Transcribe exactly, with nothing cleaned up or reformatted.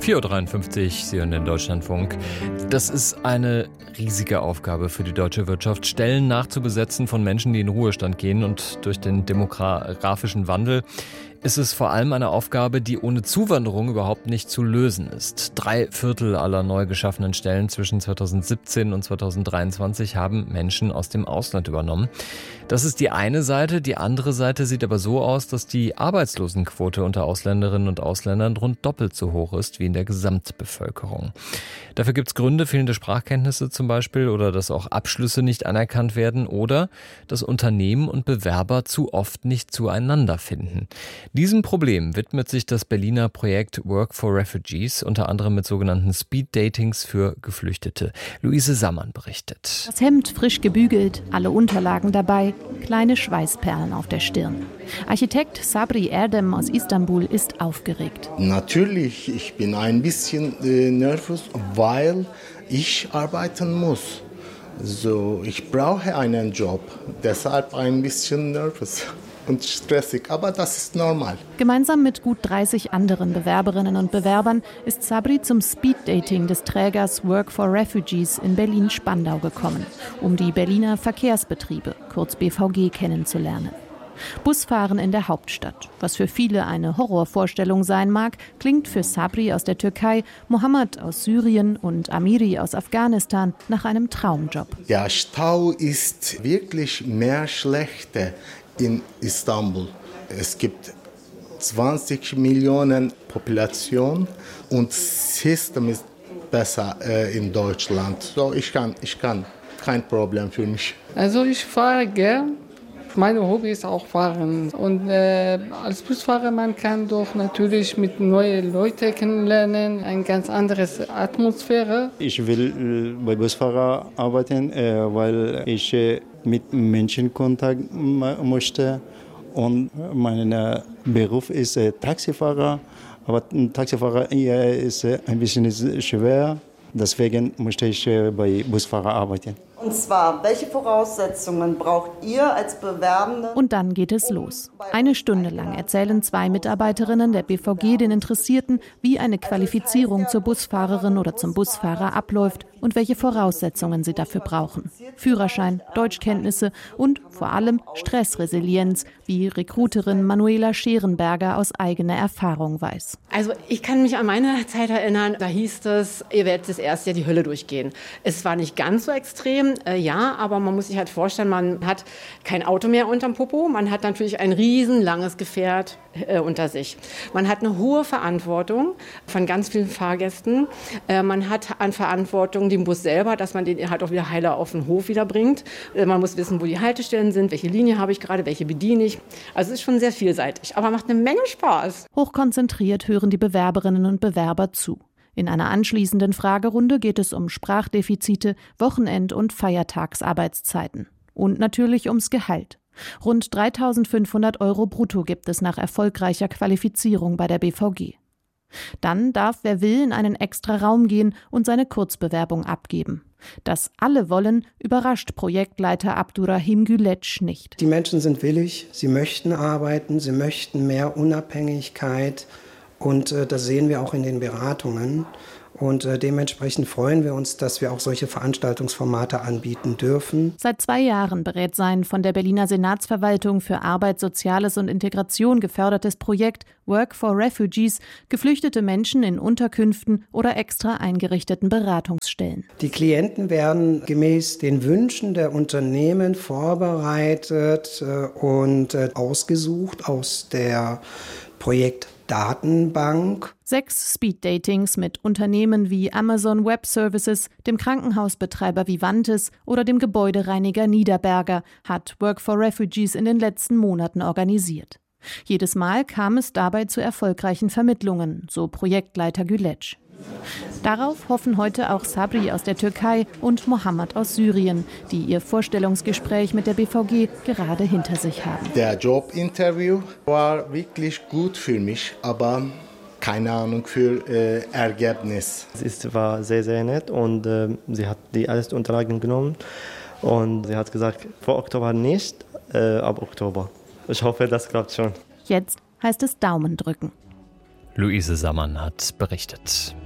vier Uhr dreiundfünfzig, Sie hören den Deutschlandfunk. Das ist eine riesige Aufgabe für die deutsche Wirtschaft, Stellen nachzubesetzen von Menschen, die in Ruhestand gehen. Und durch den demografischen Wandel ist es vor allem eine Aufgabe, die ohne Zuwanderung überhaupt nicht zu lösen ist. Drei Viertel aller neu geschaffenen Stellen zwischen zweitausendsiebzehn und zweitausenddreiundzwanzig haben Menschen aus dem Ausland übernommen. Das ist die eine Seite. Die andere Seite sieht aber so aus, dass die Arbeitslosenquote unter Ausländerinnen und Ausländern rund doppelt so hoch ist wie in der Gesamtbevölkerung. Dafür gibt es Gründe, fehlende Sprachkenntnisse zum Beispiel, oder dass auch Abschlüsse nicht anerkannt werden oder dass Unternehmen und Bewerber zu oft nicht zueinander finden. Diesem Problem widmet sich das Berliner Projekt Work for Refugees, unter anderem mit sogenannten Speed-Datings für Geflüchtete. Luise Sammann berichtet. Das Hemd frisch gebügelt, alle Unterlagen dabei, kleine Schweißperlen auf der Stirn. Architekt Sabri Erdem aus Istanbul ist aufgeregt. Natürlich, ich bin ein bisschen äh, nervös, weil ich arbeiten muss. So, ich brauche einen Job, deshalb ein bisschen nervös und stressig, aber das ist normal. Gemeinsam mit gut dreißig anderen Bewerberinnen und Bewerbern ist Sabri zum Speeddating des Trägers Work for Refugees in Berlin-Spandau gekommen, um die Berliner Verkehrsbetriebe, kurz B V G, kennenzulernen. Busfahren in der Hauptstadt, was für viele eine Horrorvorstellung sein mag, klingt für Sabri aus der Türkei, Mohammed aus Syrien und Amiri aus Afghanistan nach einem Traumjob. Ja, Stau ist wirklich mehr schlechter in Istanbul. Es gibt zwanzig Millionen Population und das System ist besser äh, in Deutschland. So, ich kann, ich kann, kein Problem für mich. Also ich fahre gern. Meine Hobby ist auch Fahren. Und äh, als Busfahrer, man kann doch natürlich mit neuen Leuten kennenlernen, eine ganz andere Atmosphäre. Ich will äh, bei Busfahrer arbeiten, äh, weil ich äh, mit Menschen Kontakt m- möchte. Und mein äh, Beruf ist äh, Taxifahrer. Aber ein Taxifahrer äh, ist äh, ein bisschen schwer. Deswegen möchte ich äh, bei Busfahrer arbeiten. Und zwar, welche Voraussetzungen braucht ihr als Bewerbende? Und dann geht es los. Eine Stunde lang erzählen zwei Mitarbeiterinnen der B V G den Interessierten, wie eine Qualifizierung zur Busfahrerin oder zum Busfahrer abläuft und welche Voraussetzungen sie dafür brauchen. Führerschein, Deutschkenntnisse und vor allem Stressresilienz, wie Rekruterin Manuela Scherenberger aus eigener Erfahrung weiß. Also ich kann mich an meine Zeit erinnern, da hieß es, ihr werdet das erste Jahr die Hölle durchgehen. Es war nicht ganz so extrem, äh, ja, aber man muss sich halt vorstellen, man hat kein Auto mehr unterm Popo, man hat natürlich ein riesenlanges Gefährt äh, unter sich. Man hat eine hohe Verantwortung von ganz vielen Fahrgästen. Äh, man hat an Verantwortung den Bus selber, dass man den halt auch wieder heiler auf den Hof wieder bringt. Äh, man muss wissen, wo die Haltestellen sind, welche Linie habe ich gerade, welche bediene ich. Also es ist schon sehr vielseitig, aber macht eine Menge Spaß. Hochkonzentriert hören die Bewerberinnen und Bewerber zu. In einer anschließenden Fragerunde geht es um Sprachdefizite, Wochenend- und Feiertagsarbeitszeiten. Und natürlich ums Gehalt. Rund dreitausendfünfhundert Euro brutto gibt es nach erfolgreicher Qualifizierung bei der B V G. Dann darf, wer will, in einen extra Raum gehen und seine Kurzbewerbung abgeben. Dass alle wollen, überrascht Projektleiter Abdurrahim Güleç nicht. Die Menschen sind willig, sie möchten arbeiten, sie möchten mehr Unabhängigkeit. Und äh, das sehen wir auch in den Beratungen. Und äh, dementsprechend freuen wir uns, dass wir auch solche Veranstaltungsformate anbieten dürfen. Seit zwei Jahren berät sein von der Berliner Senatsverwaltung für Arbeit, Soziales und Integration gefördertes Projekt Work for Refugees geflüchtete Menschen in Unterkünften oder extra eingerichteten Beratungsstellen. Die Klienten werden gemäß den Wünschen der Unternehmen vorbereitet äh, und äh, ausgesucht aus der Projektdatenbank. Sechs Speed-Datings mit Unternehmen wie Amazon Web Services, dem Krankenhausbetreiber Vivantes oder dem Gebäudereiniger Niederberger hat Work for Refugees in den letzten Monaten organisiert. Jedes Mal kam es dabei zu erfolgreichen Vermittlungen, so Projektleiter Güleç. Darauf hoffen heute auch Sabri aus der Türkei und Mohammed aus Syrien, die ihr Vorstellungsgespräch mit der B V G gerade hinter sich haben. Der Jobinterview war wirklich gut für mich, aber keine Ahnung für äh, Ergebnis. Es war sehr, sehr nett und äh, sie hat die alles Unterlagen genommen und sie hat gesagt, vor Oktober nicht, äh, ab Oktober. Ich hoffe, das klappt schon. Jetzt heißt es Daumen drücken. Luise Sammann hat berichtet.